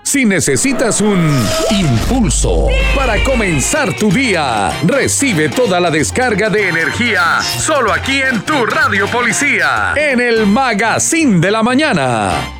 Si necesitas un impulso para comenzar tu día, recibe toda la descarga de energía solo aquí en tu Radio Policía, en el Magazine de la Mañana.